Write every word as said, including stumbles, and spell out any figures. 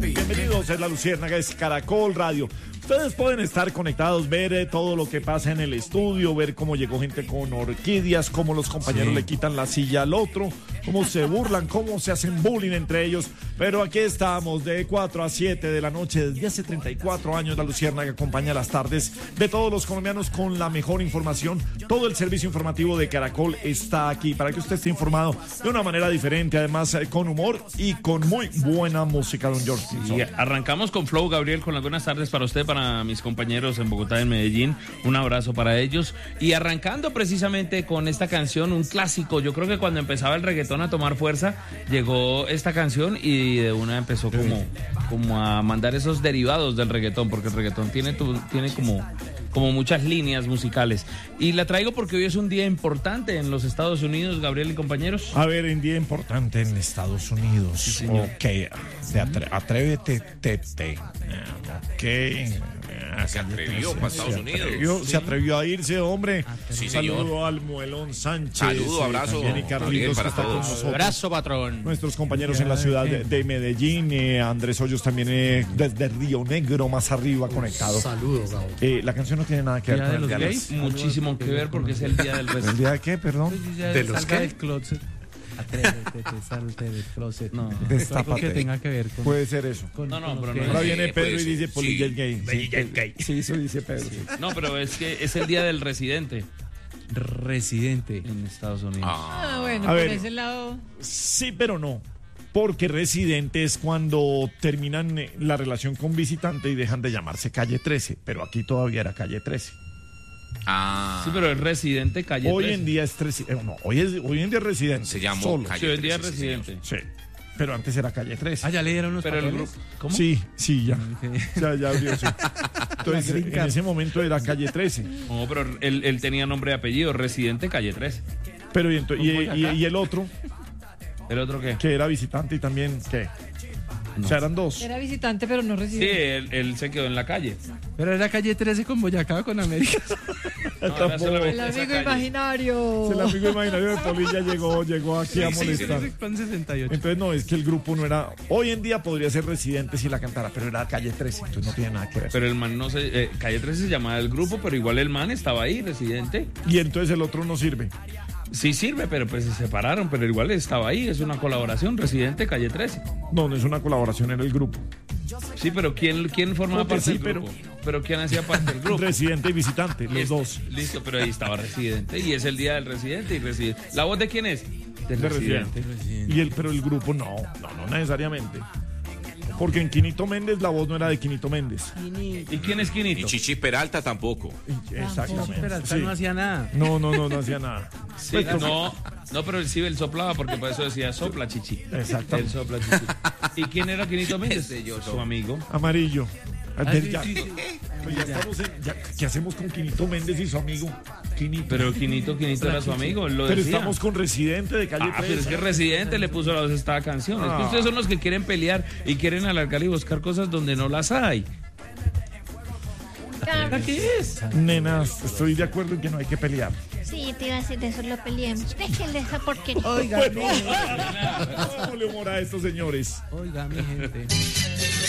Bienvenidos a La Luciérnaga, es Caracol Radio. Ustedes pueden estar conectados, ver eh, todo lo que pasa en el estudio, ver cómo llegó gente con orquídeas, cómo los compañeros sí. le quitan la silla al otro, cómo se burlan, cómo se hacen bullying entre ellos. Pero aquí estamos de cuatro a siete de la noche, desde hace treinta y cuatro años. La Luciérnaga acompaña las tardes de todos los colombianos con la mejor información. Todo el servicio informativo de Caracol está aquí para que usted esté informado de una manera diferente, además eh, con humor y con muy buena música, don George. Y arrancamos con Flow, Gabriel, con las buenas tardes para usted, para mis compañeros en Bogotá y en Medellín. Un abrazo para ellos. Y arrancando precisamente con esta canción, un clásico. Yo creo que cuando empezaba el reggaetón a tomar fuerza, llegó esta canción y de una empezó como, como a mandar esos derivados del reggaetón, porque el reggaetón tiene, tu, tiene como, como muchas líneas musicales. Y la traigo porque hoy es un día importante en los Estados Unidos, Gabriel y compañeros. A ver, un día importante en Estados Unidos. Sí, señor. Ok, atre- atrévete, tete. Ok. Se atrevió para Estados se Unidos. Atrevió, sí. Se atrevió a irse, hombre. Sí, Saludo señor. al Muelón Sánchez. Saludo, abrazo, También, y Carlitos, para que está todos. con nosotros. Abrazo, patrón. Nuestros compañeros en la ciudad de, de Medellín. Eh, Andrés Hoyos también eh, desde Río Negro, más arriba, conectado. Saludos, Raúl. Eh, la canción no tiene nada que ver ¿Día con de el los día de gays? Muchísimo que ver porque es el día del ¿El respeto. día de qué, perdón? ¿De los qué? del closet. Atrévete, te salte del closet. No. Algo Destápate. que tenga que ver con... Puede ser eso. con- No, no, con los pero no gays. es- Ahora Sí, viene Pedro puede y dice ser. Polilla Sí. gay. Polilla Sí, gay. sí, eso dice Pedro. sí. No, pero es que es el día del residente Residente. en Estados Unidos. Ah, Ah, bueno, A por ver. ese lado. Sí, pero no. Porque residente es cuando terminan eh, la relación con visitante y dejan de llamarse calle trece. Pero aquí todavía era calle trece. ah. Sí, pero es residente calle Hoy trece. en día es trece. eh, no, hoy, es, hoy en día es residente. Se llamó solo. calle Sí, hoy en día es trece, sí, residente. Sí. Pero antes era calle trece. Ah, ya le dieron los Pero el papeles. grupo... ¿Cómo? Sí, sí, ya. Ok. Ya, ya abrió, sí. Entonces, La green en card. ese momento era calle trece. No, pero él, él tenía nombre y apellido, residente calle trece. Pero y, ento- y, y- y el otro, ¿El otro qué? que era visitante y también, ¿qué? O sea, eran dos. Era visitante, pero no Sí, residente. él, él se quedó en la calle. Pero era calle trece con Boyacá con América. No, era solamente El esa amigo calle. imaginario. El amigo imaginario de Polilla llegó, llegó aquí a Sí, sí, molestar. Con sesenta y ocho. Entonces no, es que el grupo no era... Hoy en día podría ser residente si la cantara, pero era calle trece, entonces no tiene nada que ver. Pero el man no se... eh, calle trece se llamaba el grupo, pero igual el man estaba ahí, residente. Y entonces el otro no sirve. Sí sirve, pero pues se separaron, pero igual estaba ahí, es una colaboración, residente calle trece. No, no es una colaboración en el grupo. Sí, pero ¿quién, quién formaba Porque parte sí, del grupo? Pero... ¿quién hacía parte del grupo? Residente y visitante, Y los es- dos. Listo, pero ahí estaba residente, y es el día del residente y residente. ¿La voz de quién es? Del De residente. residente. Y el, pero el grupo no, no, no necesariamente. Porque en Quinito Méndez la voz no era de Quinito Méndez. ¿Y quién es Y Quinito? Chichi Peralta tampoco. Exactamente. Peralta sí. no hacía nada. No, no, no, no hacía nada. Sí, no, no, pero él sí, él soplaba porque por eso decía sopla chichi. Exacto. Él sopla chichi. ¿Y quién era Quinito Méndez? Su amigo. Amarillo. Ah, Del- sí, ya- sí, sí. pues ya estamos en- ya- ¿Qué hacemos con Quinito Méndez y su amigo? Quinito. Pero Quinito, Quinito era su amigo, él lo Pero decía. estamos con Residente de calle Ah, pero es trece. que Residente le puso la voz a esta canción. Es que Ah. ustedes son los que quieren pelear y quieren alargar y buscar cosas donde no las hay. ¿Qué es? Nenas, estoy de acuerdo en que no hay que pelear. Sí, te iba a decir de eso, lo peleemos. Déjenle esa porquería. Oiga, Bueno, hagámosle humor a estos señores. oiga, mi gente.